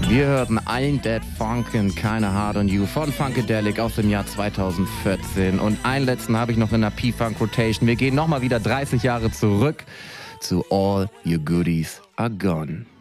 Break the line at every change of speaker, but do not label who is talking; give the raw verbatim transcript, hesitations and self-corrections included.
Wir hörten Ain't That Funkin', Kinda Hard on You von Funkadelic aus dem Jahr zweitausendvierzehn. Und einen letzten habe ich noch in der P-Funk Rotation. Wir gehen nochmal wieder dreißig Jahre zurück zu All Your Goodies Are Gone.